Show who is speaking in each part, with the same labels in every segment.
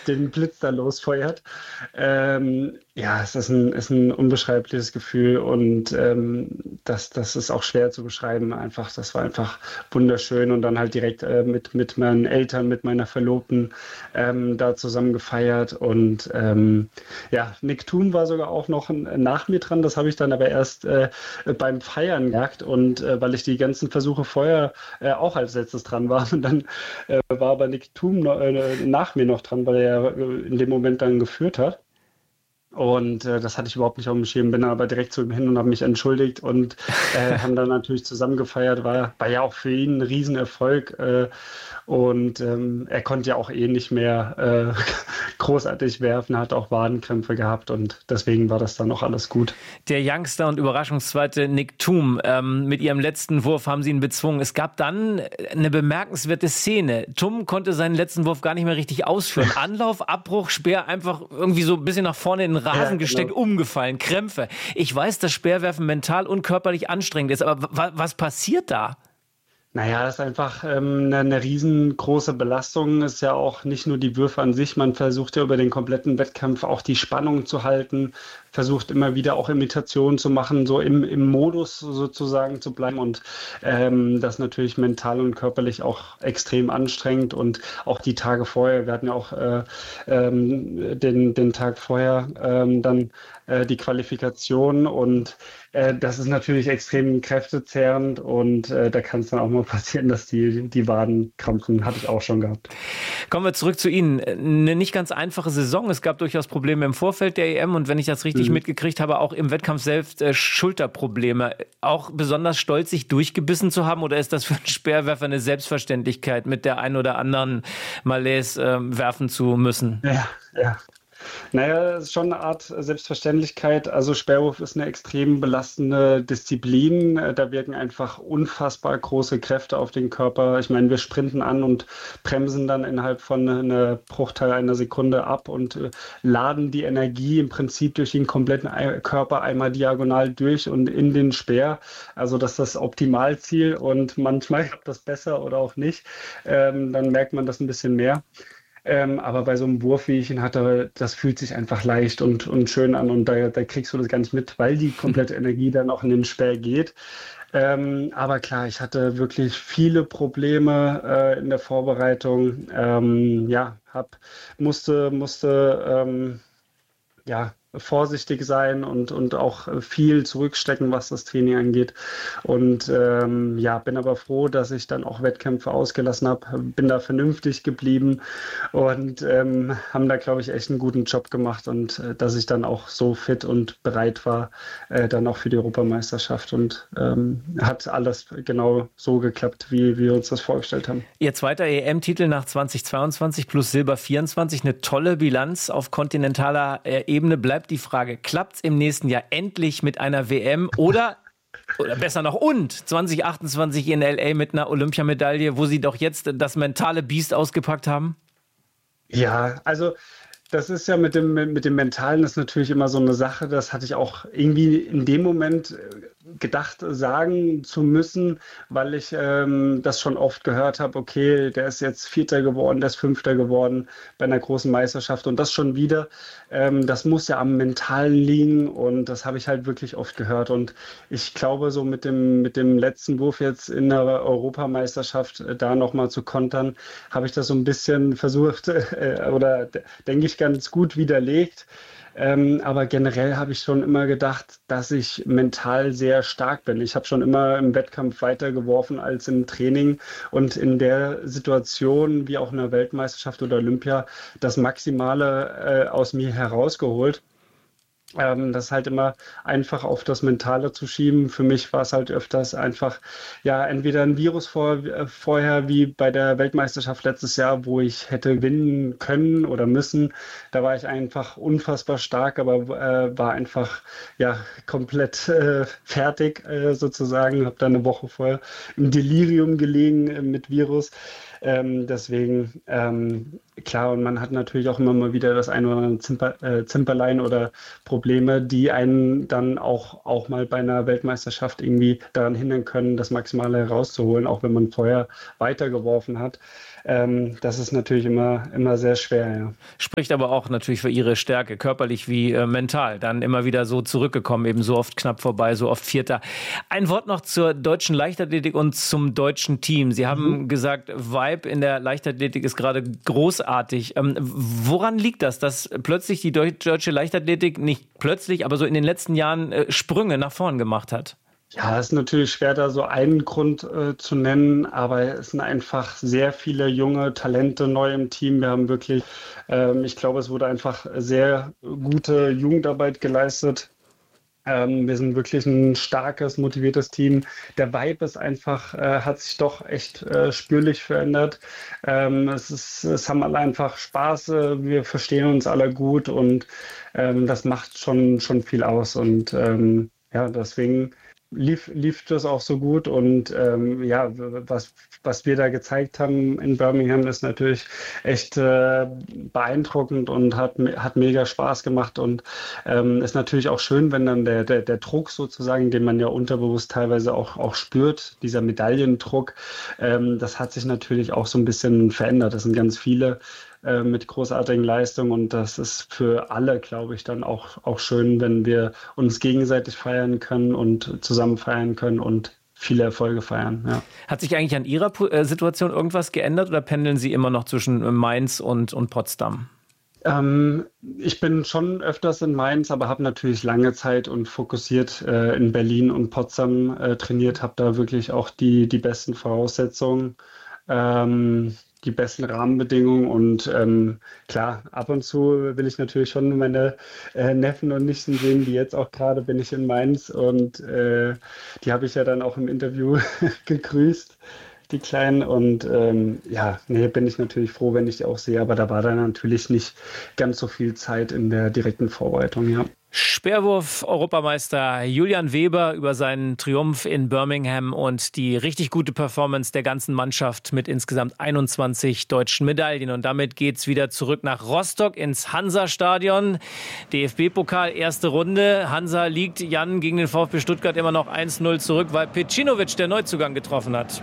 Speaker 1: den Blitz da losfeuert. Ja, es ist ein unbeschreibliches Gefühl und das ist auch schwer zu beschreiben. Einfach, das war einfach wunderschön und dann halt direkt mit meinen Eltern, mit meiner Verlobten da zusammen gefeiert und ja, Nick Thum war sogar auch noch nach mir dran. Das habe ich dann aber erst beim Feiern gemerkt und weil ich die ganzen Versuche vorher auch als letztes dran war und dann war aber Nick Thum nach mir noch dran, weil er in dem Moment dann geführt hat. Und das hatte ich überhaupt nicht auf dem Schirm, bin dann aber direkt zu ihm hin und habe mich entschuldigt und haben dann natürlich zusammen gefeiert, war ja auch für ihn ein Riesenerfolg und er konnte ja auch eh nicht mehr großartig werfen, hat auch Wadenkrämpfe gehabt und deswegen war das dann auch alles gut.
Speaker 2: Der Youngster und Überraschungszweite Nick Thum, mit ihrem letzten Wurf haben sie ihn bezwungen. Es gab dann eine bemerkenswerte Szene. Thum konnte seinen letzten Wurf gar nicht mehr richtig ausführen. Anlauf, Abbruch, Speer einfach irgendwie so ein bisschen nach vorne in den Rasen gesteckt, umgefallen, Krämpfe. Ich weiß, dass Speerwerfen mental und körperlich anstrengend ist, aber was passiert da?
Speaker 1: Naja, es ist einfach eine riesengroße Belastung. Ist ja auch nicht nur die Würfe an sich. Man versucht ja über den kompletten Wettkampf auch die Spannung zu halten, versucht immer wieder auch Imitationen zu machen, so im Modus sozusagen zu bleiben. Und das natürlich mental und körperlich auch extrem anstrengend. Und auch die Tage vorher, wir hatten ja auch den Tag vorher dann die Qualifikation und das ist natürlich extrem kräftezehrend und da kann es dann auch mal passieren, dass die Waden krampfen. Hatte ich auch schon gehabt.
Speaker 2: Kommen wir zurück zu Ihnen. Eine nicht ganz einfache Saison. Es gab durchaus Probleme im Vorfeld der EM und wenn ich das richtig mitgekriegt habe, auch im Wettkampf selbst Schulterprobleme. Auch besonders stolz, sich durchgebissen zu haben oder ist das für einen Speerwerfer eine Selbstverständlichkeit, mit der einen oder anderen Malaise werfen zu müssen?
Speaker 1: Ja, ja. Naja, es ist schon eine Art Selbstverständlichkeit. Also Speerwurf ist eine extrem belastende Disziplin. Da wirken einfach unfassbar große Kräfte auf den Körper. Ich meine, wir sprinten an und bremsen dann innerhalb von einer Bruchteil einer Sekunde ab und laden die Energie im Prinzip durch den kompletten Körper einmal diagonal durch und in den Speer. Also das ist das Optimalziel und manchmal klappt das besser oder auch nicht. Dann merkt man das ein bisschen mehr. Aber bei so einem Wurf, wie ich ihn hatte, das fühlt sich einfach leicht und schön an und da kriegst du das gar nicht mit, weil die komplette Energie dann auch in den Speer geht. Aber klar, ich hatte wirklich viele Probleme in der Vorbereitung. Ja, musste ja, vorsichtig sein und auch viel zurückstecken, was das Training angeht. Und ja, bin aber froh, dass ich dann auch Wettkämpfe ausgelassen habe, bin da vernünftig geblieben und haben da, glaube ich, echt einen guten Job gemacht und dass ich dann auch so fit und bereit war, dann auch für die Europameisterschaft und hat alles genau so geklappt, wie wir uns das vorgestellt haben.
Speaker 2: Ihr zweiter EM-Titel nach 2022 plus Silber 24, eine tolle Bilanz auf kontinentaler Ebene. Bleibt die Frage, klappt's im nächsten Jahr endlich mit einer WM oder besser noch und 2028 in LA mit einer Olympiamedaille, wo Sie doch jetzt das mentale Biest ausgepackt haben?
Speaker 1: Ja, also das ist ja mit dem Mentalen ist natürlich immer so eine Sache, das hatte ich auch irgendwie in dem Moment gedacht, sagen zu müssen, weil ich das schon oft gehört habe, okay, der ist jetzt Vierter geworden, der ist Fünfter geworden bei einer großen Meisterschaft und das schon wieder. Das muss ja am Mentalen liegen und das habe ich halt wirklich oft gehört und ich glaube, so mit dem letzten Wurf jetzt in der Europameisterschaft da nochmal zu kontern, habe ich das so ein bisschen versucht oder denke ich ganz gut widerlegt. Aber generell habe ich schon immer gedacht, dass ich mental sehr stark bin. Ich habe schon immer im Wettkampf weiter geworfen als im Training und in der Situation, wie auch in der Weltmeisterschaft oder Olympia, das Maximale aus mir herausgeholt. Das ist halt immer einfach auf das Mentale zu schieben. Für mich war es halt öfters einfach, ja, entweder ein Virus vorher wie bei der Weltmeisterschaft letztes Jahr, wo ich hätte gewinnen können oder müssen. Da war ich einfach unfassbar stark, aber war einfach, ja, komplett fertig sozusagen. Habe da eine Woche vorher im Delirium gelegen mit Virus. Deswegen Klar, und man hat natürlich auch immer mal wieder das ein oder andere Zimperlein oder Probleme, die einen dann auch mal bei einer Weltmeisterschaft irgendwie daran hindern können, das Maximale herauszuholen, auch wenn man vorher weitergeworfen hat. Das ist natürlich immer sehr schwer, ja.
Speaker 2: Spricht aber auch natürlich für ihre Stärke, körperlich wie mental. Dann immer wieder so zurückgekommen, eben so oft knapp vorbei, so oft Vierter. Ein Wort noch zur deutschen Leichtathletik und zum deutschen Team. Sie haben gesagt, Vibe in der Leichtathletik ist gerade großartig. Woran liegt das, dass plötzlich die deutsche Leichtathletik nicht plötzlich, aber so in den letzten Jahren Sprünge nach vorn gemacht hat?
Speaker 1: Ja, es ist natürlich schwer, da so einen Grund zu nennen, aber es sind einfach sehr viele junge Talente neu im Team. Wir haben wirklich, ich glaube, es wurde einfach sehr gute Jugendarbeit geleistet. Wir sind wirklich ein starkes, motiviertes Team. Der Vibe ist einfach, hat sich doch echt spürlich verändert. Es haben alle einfach Spaß, wir verstehen uns alle gut und das macht schon viel aus. Und ja, deswegen lief das auch so gut und ja, was wir da gezeigt haben in Birmingham ist natürlich echt beeindruckend und hat mega Spaß gemacht und ist natürlich auch schön, wenn dann der Druck sozusagen, den man ja unterbewusst teilweise auch spürt, dieser Medaillendruck, das hat sich natürlich auch so ein bisschen verändert. Das sind ganz viele mit großartigen Leistungen und das ist für alle, glaube ich, dann auch schön, wenn wir uns gegenseitig feiern können und zusammen feiern können und viele Erfolge feiern. Ja.
Speaker 2: Hat sich eigentlich an Ihrer Situation irgendwas geändert oder pendeln Sie immer noch zwischen Mainz und Potsdam?
Speaker 1: Ich bin schon öfters in Mainz, aber habe natürlich lange Zeit und fokussiert in Berlin und Potsdam trainiert, habe da wirklich auch die besten Voraussetzungen. Die besten Rahmenbedingungen und klar, ab und zu will ich natürlich schon meine Neffen und Nichten sehen, wie jetzt auch gerade bin ich in Mainz und die habe ich ja dann auch im Interview gegrüßt, die Kleinen und ja, nee, bin ich natürlich froh, wenn ich die auch sehe, aber da war dann natürlich nicht ganz so viel Zeit in der direkten Vorbereitung, ja.
Speaker 2: Speerwurf-Europameister Julian Weber über seinen Triumph in Birmingham und die richtig gute Performance der ganzen Mannschaft mit insgesamt 21 deutschen Medaillen. Und damit geht's wieder zurück nach Rostock ins Hansa-Stadion. DFB-Pokal, erste Runde. Hansa liegt, Jan, gegen den VfB Stuttgart immer noch 1-0 zurück, weil Pecinovic der Neuzugang getroffen hat.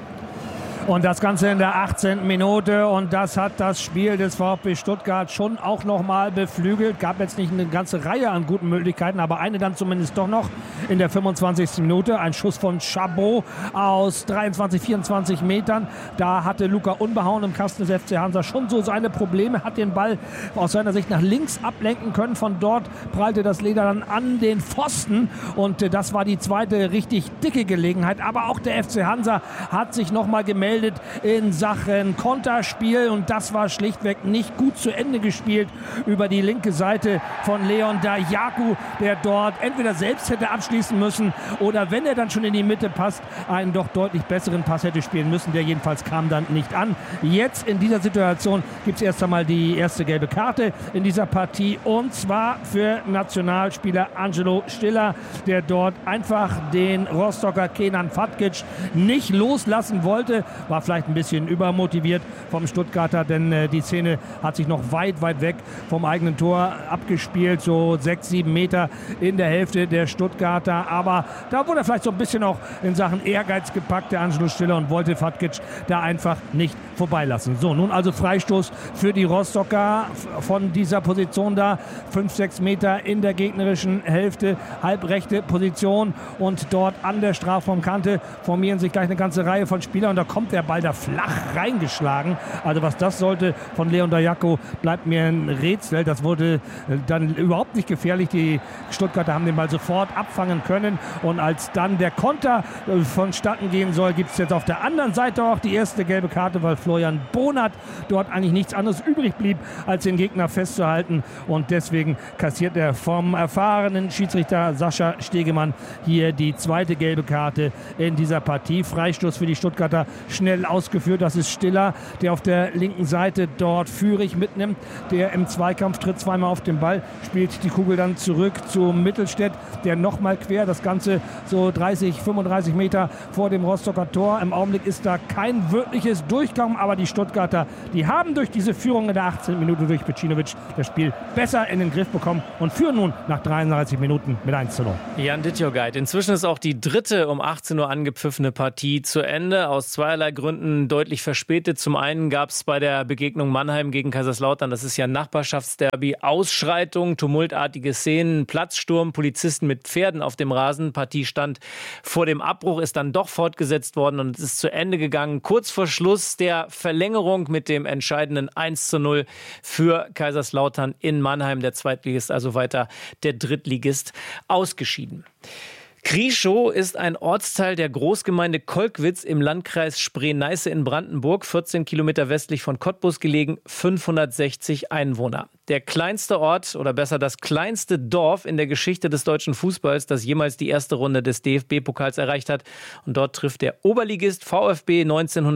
Speaker 3: Und das Ganze in der 18. Minute und das hat das Spiel des VfB Stuttgart schon auch nochmal beflügelt. Gab jetzt nicht eine ganze Reihe an guten Möglichkeiten, aber eine dann zumindest doch noch in der 25. Minute. Ein Schuss von Chabot aus 23, 24 Metern. Da hatte Luca Unbehauen im Kasten des FC Hansa schon so seine Probleme, hat den Ball aus seiner Sicht nach links ablenken können. Von dort prallte das Leder dann an den Pfosten und das war die zweite richtig dicke Gelegenheit. Aber auch der FC Hansa hat sich nochmal gemeldet in Sachen Konterspiel und das war schlichtweg nicht gut zu Ende gespielt über die linke Seite von Leon Dajaku, der dort entweder selbst hätte abschließen müssen oder wenn er dann schon in die Mitte passt, einen doch deutlich besseren Pass hätte spielen müssen. Der jedenfalls kam dann nicht an. Jetzt in dieser Situation gibt es erst einmal die erste gelbe Karte in dieser Partie und zwar für Nationalspieler Angelo Stiller, der dort einfach den Rostocker Kenan Fatkic nicht loslassen wollte. War vielleicht ein bisschen übermotiviert vom Stuttgarter, denn die Szene hat sich noch weit weg vom eigenen Tor abgespielt, so 6-7 Meter in der Hälfte der Stuttgarter. Aber da wurde er vielleicht so ein bisschen auch in Sachen Ehrgeiz gepackt, der Angelo Stiller, und wollte Fatkic da einfach nicht vorbeilassen. So, nun also Freistoß für die Rostocker von dieser Position da, 5-6 Meter in der gegnerischen Hälfte, halbrechte Position und dort an der Strafraumkante formieren sich gleich eine ganze Reihe von Spielern und da kommt der Ball da flach reingeschlagen. Also was das sollte von Leon Dajaku, bleibt mir ein Rätsel. Das wurde dann überhaupt nicht gefährlich. Die Stuttgarter haben den Ball sofort abfangen können und als dann der Konter vonstatten gehen soll, gibt es jetzt auf der anderen Seite auch die erste gelbe Karte, weil Florian Bonat dort eigentlich nichts anderes übrig blieb, als den Gegner festzuhalten und deswegen kassiert er vom erfahrenen Schiedsrichter Sascha Stegemann hier die zweite gelbe Karte in dieser Partie. Freistoß für die Stuttgarter. schnell ausgeführt. Das ist Stiller, der auf der linken Seite dort Führig mitnimmt. Der im Zweikampf tritt zweimal auf den Ball, spielt die Kugel dann zurück zu Mittelstädt, der nochmal quer, das Ganze so 30, 35 Meter vor dem Rostocker Tor. Im Augenblick ist da kein wirkliches Durchkommen, aber die Stuttgarter, die haben durch diese Führung in der 18. Minute durch Pecinovic das Spiel besser in den Griff bekommen und führen nun nach 33 Minuten mit 1:0.
Speaker 2: Jan Dittjogait. Inzwischen ist auch die dritte um 18 Uhr angepfiffene Partie zu Ende. Aus zweierlei Gründen deutlich verspätet. Zum einen gab es bei der Begegnung Mannheim gegen Kaiserslautern, das ist ja ein Nachbarschaftsderby, Ausschreitungen, tumultartige Szenen, Platzsturm, Polizisten mit Pferden auf dem Rasen. Partie stand vor dem Abbruch, ist dann doch fortgesetzt worden und es ist zu Ende gegangen. Kurz vor Schluss der Verlängerung mit dem entscheidenden 1:0 für Kaiserslautern in Mannheim. Der Zweitligist, also weiter der Drittligist, ausgeschieden. Krieschow ist ein Ortsteil der Großgemeinde Kolkwitz im Landkreis Spree-Neiße in Brandenburg, 14 Kilometer westlich von Cottbus gelegen, 560 Einwohner. Der kleinste Ort oder besser das kleinste Dorf in der Geschichte des deutschen Fußballs, das jemals die erste Runde des DFB-Pokals erreicht hat. Und dort trifft der Oberligist VfB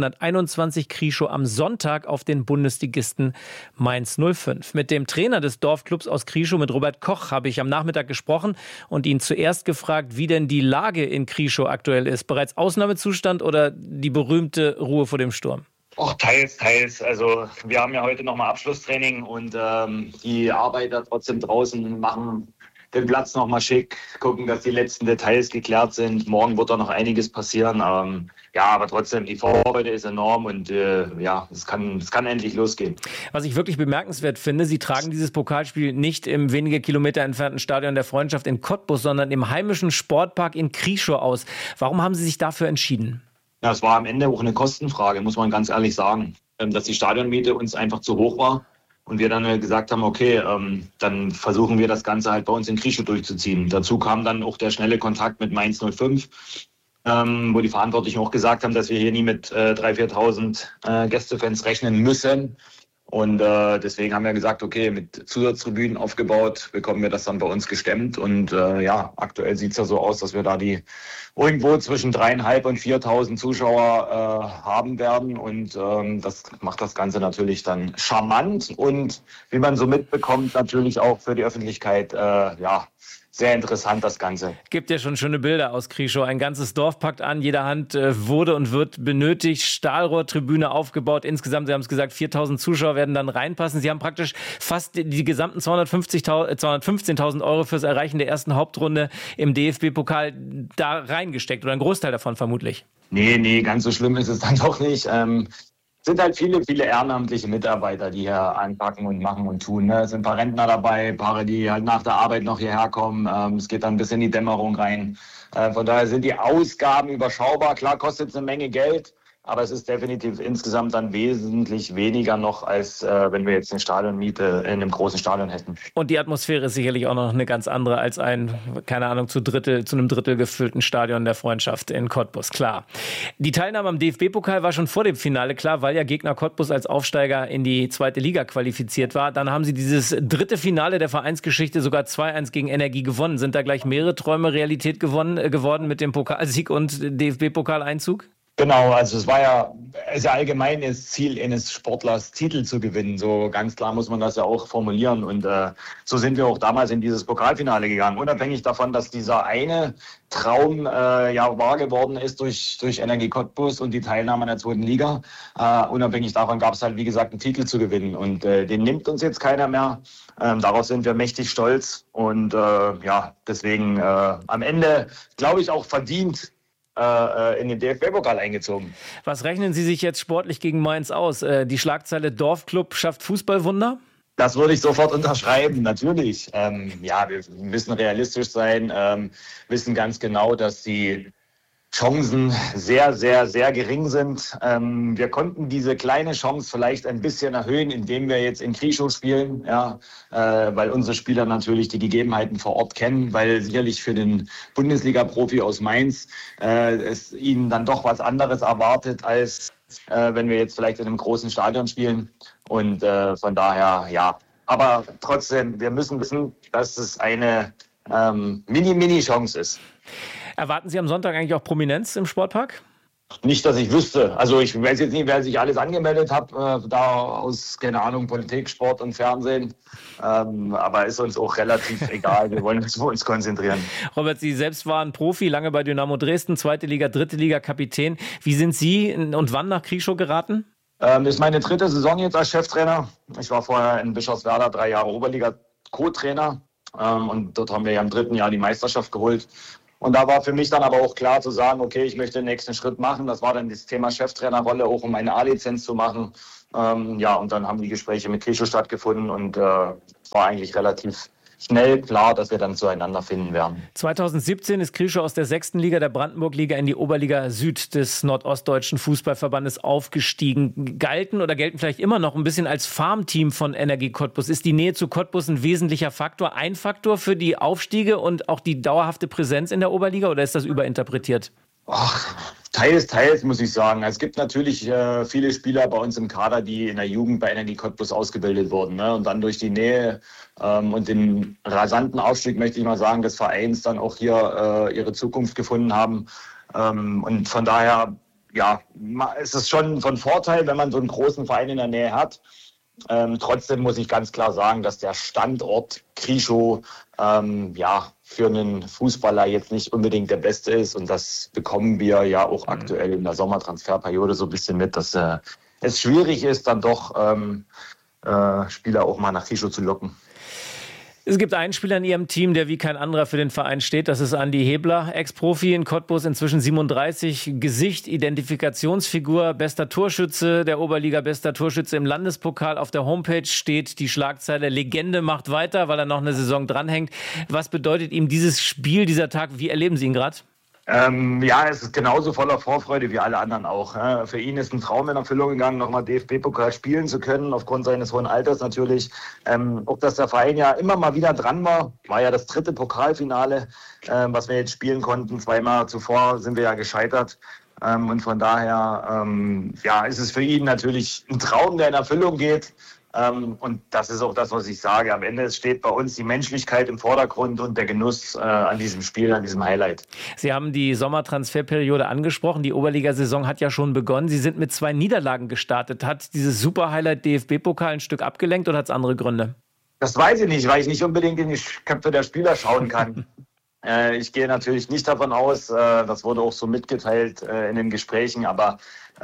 Speaker 2: 1921 Krieschow am Sonntag auf den Bundesligisten Mainz 05. Mit dem Trainer des Dorfclubs aus Krieschow, mit Robert Koch, habe ich am Nachmittag gesprochen und ihn zuerst gefragt, wie denn die Lage in Krieschow aktuell ist. Bereits Ausnahmezustand oder die berühmte Ruhe vor dem Sturm?
Speaker 4: Och, teils. Also wir haben ja heute nochmal Abschlusstraining und die Arbeiter trotzdem draußen machen den Platz nochmal schick, gucken, dass die letzten Details geklärt sind. Morgen wird da noch einiges passieren. Aber trotzdem, die Vorfreude ist enorm und es kann endlich losgehen.
Speaker 2: Was ich wirklich bemerkenswert finde, Sie tragen dieses Pokalspiel nicht im wenige Kilometer entfernten Stadion der Freundschaft in Cottbus, sondern im heimischen Sportpark in Krieschow aus. Warum haben Sie sich dafür entschieden?
Speaker 4: Ja, es war am Ende auch eine Kostenfrage, muss man ganz ehrlich sagen, dass die Stadionmiete uns einfach zu hoch war und wir dann gesagt haben, okay, dann versuchen wir das Ganze halt bei uns in Krieschow durchzuziehen. Dazu kam dann auch der schnelle Kontakt mit Mainz 05, wo die Verantwortlichen auch gesagt haben, dass wir hier nie mit 3.000, 4.000 Gästefans rechnen müssen. Und deswegen haben wir gesagt, okay, mit Zusatztribünen aufgebaut, bekommen wir das dann bei uns gestemmt. Und aktuell sieht es ja so aus, dass wir da die irgendwo zwischen 3.500 und 4.000 Zuschauer haben werden. Und das macht das Ganze natürlich dann charmant. Und wie man so mitbekommt, natürlich auch für die Öffentlichkeit, sehr interessant das Ganze.
Speaker 2: Gibt ja schon schöne Bilder aus Krieschow. Ein ganzes Dorf packt an, jeder Hand wurde und wird benötigt. Stahlrohrtribüne aufgebaut. Insgesamt, Sie haben es gesagt, 4.000 Zuschauer werden dann reinpassen. Sie haben praktisch fast die gesamten 215.000 Euro fürs Erreichen der ersten Hauptrunde im DFB-Pokal da reingesteckt. Oder ein Großteil davon vermutlich.
Speaker 4: Nee, ganz so schlimm ist es dann doch nicht. Sind halt viele ehrenamtliche Mitarbeiter, die hier anpacken und machen und tun. Ne? Es sind ein paar Rentner dabei, Paare, die halt nach der Arbeit noch hierher kommen. Es geht dann ein bisschen in die Dämmerung rein. Von daher sind die Ausgaben überschaubar. Klar kostet es eine Menge Geld, aber es ist definitiv insgesamt dann wesentlich weniger noch, als wenn wir jetzt eine Stadionmiete in einem großen Stadion hätten.
Speaker 2: Und die Atmosphäre ist sicherlich auch noch eine ganz andere als ein, keine Ahnung, zu einem Drittel gefüllten Stadion der Freundschaft in Cottbus, klar. Die Teilnahme am DFB-Pokal war schon vor dem Finale klar, weil ja Gegner Cottbus als Aufsteiger in die zweite Liga qualifiziert war. Dann haben sie dieses dritte Finale der Vereinsgeschichte sogar 2-1 gegen Energie gewonnen. Sind da gleich mehrere Träume Realität geworden mit dem Pokalsieg und DFB-Pokaleinzug?
Speaker 4: Genau, also es war ja allgemein das Ziel eines Sportlers, Titel zu gewinnen. So ganz klar muss man das ja auch formulieren. Und so sind wir auch damals in dieses Pokalfinale gegangen. Unabhängig davon, dass dieser eine Traum wahr geworden ist durch Energie Cottbus und die Teilnahme in der zweiten Liga. Unabhängig davon gab es halt, wie gesagt, einen Titel zu gewinnen. Und den nimmt uns jetzt keiner mehr. Darauf sind wir mächtig stolz. Und deswegen am Ende, glaube ich, auch verdient in den DFB-Pokal eingezogen.
Speaker 2: Was rechnen Sie sich jetzt sportlich gegen Mainz aus? Die Schlagzeile Dorfclub schafft Fußballwunder?
Speaker 4: Das würde ich sofort unterschreiben, natürlich. Wir müssen realistisch sein, wissen ganz genau, dass die Chancen sehr, sehr, sehr gering sind. Wir konnten diese kleine Chance vielleicht ein bisschen erhöhen, indem wir jetzt in Krieschow spielen, weil unsere Spieler natürlich die Gegebenheiten vor Ort kennen, weil sicherlich für den Bundesliga-Profi aus Mainz es ihnen dann doch was anderes erwartet, als wenn wir jetzt vielleicht in einem großen Stadion spielen. Und von daher, ja. Aber trotzdem, wir müssen wissen, dass es eine Mini-Chance ist.
Speaker 2: Erwarten Sie am Sonntag eigentlich auch Prominenz im Sportpark?
Speaker 4: Nicht, dass ich wüsste. Also ich weiß jetzt nicht, wer sich alles angemeldet hat, da aus, keine Ahnung, Politik, Sport und Fernsehen. Aber ist uns auch relativ egal. Wir wollen uns auf uns konzentrieren.
Speaker 2: Robert, Sie selbst waren Profi, lange bei Dynamo Dresden, 2. Liga, 3. Liga, Kapitän. Wie sind Sie und wann nach Krieschow geraten?
Speaker 4: Das ist meine 3. Saison jetzt als Cheftrainer. Ich war vorher in Bischofswerda 3 Jahre Oberliga-Co-Trainer. Und dort haben wir ja im 3. Jahr die Meisterschaft geholt. Und da war für mich dann aber auch klar zu sagen, okay, ich möchte den nächsten Schritt machen. Das war dann das Thema Cheftrainerrolle, auch um eine A-Lizenz zu machen. Und dann haben die Gespräche mit Krieschow stattgefunden und war eigentlich relativ schnell klar, dass wir dann zueinander finden werden.
Speaker 2: 2017 ist Krieschow aus der 6. Liga der Brandenburg-Liga in die Oberliga Süd des Nordostdeutschen Fußballverbandes aufgestiegen. Gelten vielleicht immer noch ein bisschen als Farmteam von Energie Cottbus. Ist die Nähe zu Cottbus ein wesentlicher Faktor, ein Faktor für die Aufstiege und auch die dauerhafte Präsenz in der Oberliga, oder ist das überinterpretiert?
Speaker 4: Teils, muss ich sagen. Es gibt natürlich viele Spieler bei uns im Kader, die in der Jugend bei Energie Cottbus ausgebildet wurden. Ne? Und dann durch die Nähe und den rasanten Aufstieg, möchte ich mal sagen, des Vereins dann auch hier ihre Zukunft gefunden haben. Und von daher, ist es schon von Vorteil, wenn man so einen großen Verein in der Nähe hat. Trotzdem muss ich ganz klar sagen, dass der Standort Krieschow für einen Fußballer jetzt nicht unbedingt der beste ist. Und das bekommen wir ja auch aktuell in der Sommertransferperiode so ein bisschen mit, dass es schwierig ist, dann doch Spieler auch mal nach Krieschow zu locken.
Speaker 2: Es gibt einen Spieler in Ihrem Team, der wie kein anderer für den Verein steht. Das ist Andi Hebler, Ex-Profi in Cottbus, inzwischen 37, Gesicht, Identifikationsfigur, bester Torschütze der Oberliga, bester Torschütze im Landespokal. Auf der Homepage steht die Schlagzeile Legende macht weiter, weil er noch eine Saison dranhängt. Was bedeutet ihm dieses Spiel, dieser Tag? Wie erleben Sie ihn gerade?
Speaker 4: Es ist genauso voller Vorfreude wie alle anderen auch. Für ihn ist ein Traum in Erfüllung gegangen, nochmal DFB-Pokal spielen zu können, aufgrund seines hohen Alters natürlich. Auch dass der Verein ja immer mal wieder dran war ja das 3. Pokalfinale, was wir jetzt spielen konnten. 2-mal zuvor sind wir ja gescheitert. Und von daher ist es für ihn natürlich ein Traum, der in Erfüllung geht. Und das ist auch das, was ich sage. Am Ende steht bei uns die Menschlichkeit im Vordergrund und der Genuss an diesem Spiel, an diesem Highlight.
Speaker 2: Sie haben die Sommertransferperiode angesprochen. Die Oberligasaison hat ja schon begonnen. Sie sind mit 2 Niederlagen gestartet. Hat dieses Super-Highlight DFB-Pokal ein Stück abgelenkt oder hat es andere Gründe?
Speaker 4: Das weiß ich nicht, weil ich nicht unbedingt in die Köpfe der Spieler schauen kann. Ich gehe natürlich nicht davon aus, das wurde auch so mitgeteilt in den Gesprächen, aber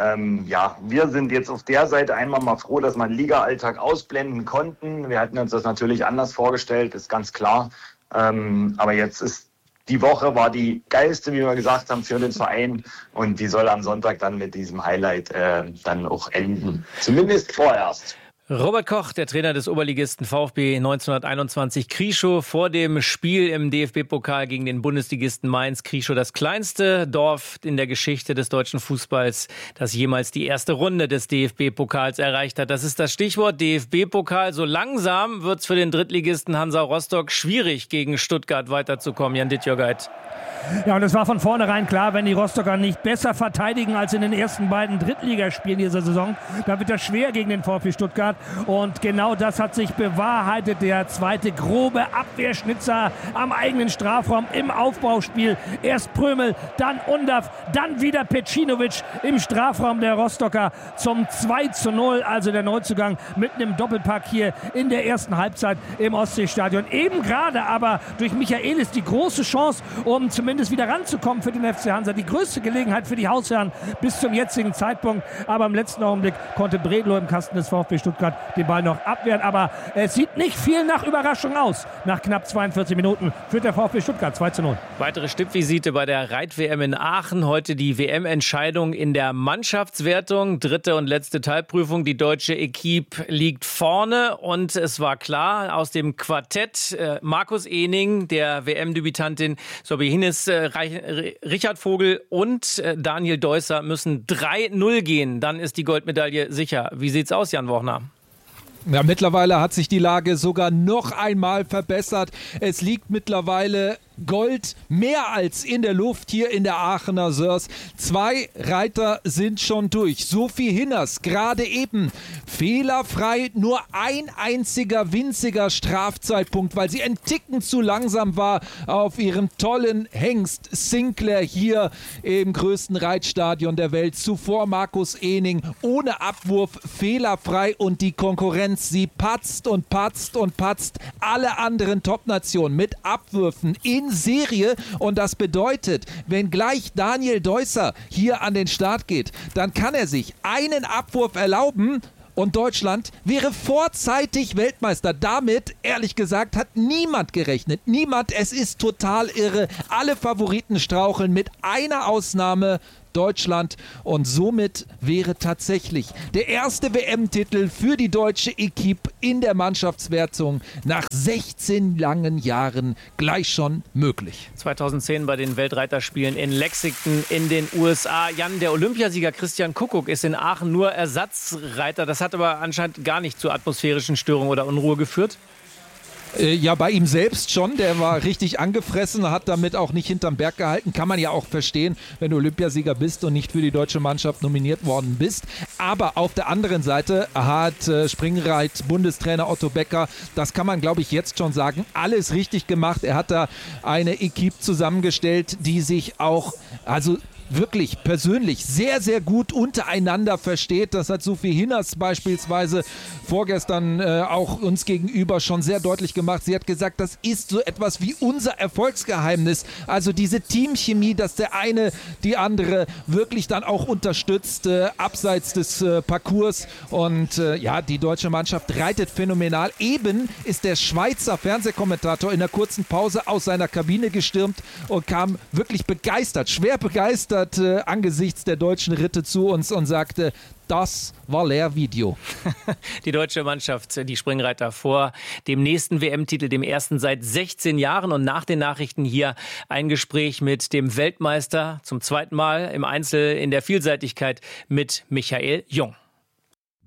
Speaker 4: wir sind jetzt auf der Seite einmal mal froh, dass wir den Liga-Alltag ausblenden konnten. Wir hatten uns das natürlich anders vorgestellt, ist ganz klar. Aber jetzt ist die Woche war die geilste, wie wir gesagt haben, für den Verein. Und die soll am Sonntag dann mit diesem Highlight dann auch enden. Zumindest vorerst.
Speaker 2: Robert Koch, der Trainer des Oberligisten VfB 1921 Krieschow, vor dem Spiel im DFB-Pokal gegen den Bundesligisten Mainz. Krieschow, das kleinste Dorf in der Geschichte des deutschen Fußballs, das jemals die erste Runde des DFB-Pokals erreicht hat. Das ist das Stichwort DFB-Pokal. So langsam wird's für den Drittligisten Hansa Rostock schwierig, gegen Stuttgart weiterzukommen. Jan Dittjörgeit.
Speaker 3: Ja, und es war von vornherein klar, wenn die Rostocker nicht besser verteidigen als in den ersten beiden Drittligaspielen dieser Saison, dann wird das schwer gegen den VfB Stuttgart. Und genau das hat sich bewahrheitet. Der zweite grobe Abwehrschnitzer am eigenen Strafraum im Aufbauspiel. Erst Prömel, dann Undav, dann wieder Pecinovic im Strafraum der Rostocker zum 2:0. Also der Neuzugang mit einem Doppelpack hier in der ersten Halbzeit im Ostseestadion. Eben gerade aber durch Michaelis die große Chance, um zumindest wieder ranzukommen für den FC Hansa. Die größte Gelegenheit für die Hausherren bis zum jetzigen Zeitpunkt. Aber im letzten Augenblick konnte Bredlow im Kasten des VfB Stuttgart den Ball noch abwehren. Aber es sieht nicht viel nach Überraschung aus. Nach knapp 42 Minuten führt der VfB Stuttgart 2:0.
Speaker 2: Weitere Stippvisite bei der Reit-WM in Aachen. Heute die WM-Entscheidung in der Mannschaftswertung. 3. und letzte Teilprüfung. Die deutsche Equipe liegt vorne. Und es war klar, aus dem Quartett Markus Ehning, der WM-Debütantin Sobihines, Richard Vogel und Daniel Deusser müssen 3:0 gehen. Dann ist die Goldmedaille sicher. Wie sieht's aus, Jan Wochner?
Speaker 5: Ja, mittlerweile hat sich die Lage sogar noch einmal verbessert. Es liegt mittlerweile Gold, mehr als in der Luft hier in der Aachener Sörs. 2 Reiter sind schon durch. Sophie Hinners gerade eben fehlerfrei, nur ein einziger winziger Strafzeitpunkt, weil sie ein Ticken zu langsam war auf ihrem tollen Hengst Sinclair hier im größten Reitstadion der Welt. Zuvor Markus Ehning ohne Abwurf, fehlerfrei, und die Konkurrenz, sie patzt und patzt und patzt. Alle anderen Top-Nationen mit Abwürfen in Serie, und das bedeutet, wenn gleich Daniel Deusser hier an den Start geht, dann kann er sich einen Abwurf erlauben und Deutschland wäre vorzeitig Weltmeister. Damit, ehrlich gesagt, hat niemand gerechnet. Niemand, es ist total irre. Alle Favoriten straucheln, mit einer Ausnahme Deutschland, und somit wäre tatsächlich der erste WM-Titel für die deutsche Equipe in der Mannschaftswertung nach 16 langen Jahren gleich schon möglich.
Speaker 2: 2010 bei den Weltreiterspielen in Lexington in den USA. Jan, der Olympiasieger Christian Kuckuck ist in Aachen nur Ersatzreiter. Das hat aber anscheinend gar nicht zu atmosphärischen Störungen oder Unruhe geführt.
Speaker 5: Ja, bei ihm selbst schon. Der war richtig angefressen, hat damit auch nicht hinterm Berg gehalten. Kann man ja auch verstehen, wenn du Olympiasieger bist und nicht für die deutsche Mannschaft nominiert worden bist. Aber auf der anderen Seite hat Springreit-Bundestrainer Otto Becker, das kann man, glaube ich, jetzt schon sagen, alles richtig gemacht. Er hat da eine Equipe zusammengestellt, die sich auch, also wirklich persönlich sehr, sehr gut untereinander versteht. Das hat Sophie Hinners beispielsweise vorgestern auch uns gegenüber schon sehr deutlich gemacht. Sie hat gesagt, das ist so etwas wie unser Erfolgsgeheimnis. Also diese Teamchemie, dass der eine die andere wirklich dann auch unterstützt, abseits des Parcours. Und ja, die deutsche Mannschaft reitet phänomenal. Eben ist der Schweizer Fernsehkommentator in einer kurzen Pause aus seiner Kabine gestürmt und kam wirklich begeistert, schwer begeistert angesichts der deutschen Ritte zu uns und sagte, das war Lehrvideo.
Speaker 2: Die deutsche Mannschaft, die Springreiter, vor dem nächsten WM-Titel, dem ersten seit 16 Jahren. Und nach den Nachrichten hier ein Gespräch mit dem Weltmeister, zum zweiten Mal im Einzel in der Vielseitigkeit, mit Michael Jung.